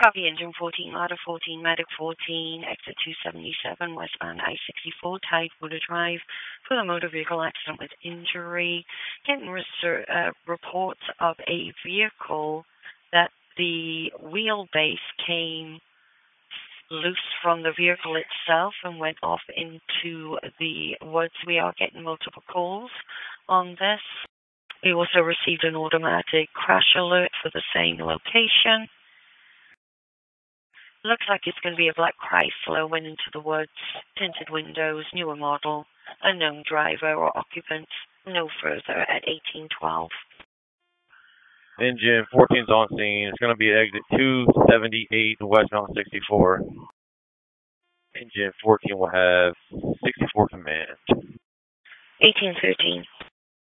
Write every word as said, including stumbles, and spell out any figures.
Copy engine fourteen, ladder fourteen, medic fourteen, exit two seventy-seven, westbound I sixty-four, Tidewater Drive, for the motor vehicle accident with injury. Getting reser- uh, reports of a vehicle that the wheelbase came loose from the vehicle itself and went off into the woods. We are getting multiple calls on this. We also received an automatic crash alert for the same location. Looks like it's going to be a black Chrysler, went into the woods, tinted windows, newer model, unknown driver or occupant, no further at eighteen twelve. Engine fourteen's on scene. It's going to be exit two seventy-eight westbound sixty-four. Engine fourteen will have sixty-four command. eighteen thirteen.